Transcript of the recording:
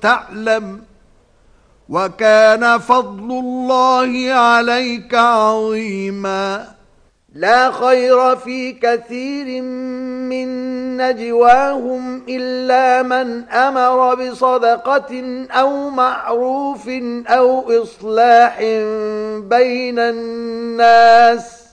تعلم وكان فضل الله عليك عظيما لا خير في كثير من نجواهم إلا من أمر بصدقة أو معروف أو إصلاح بين الناس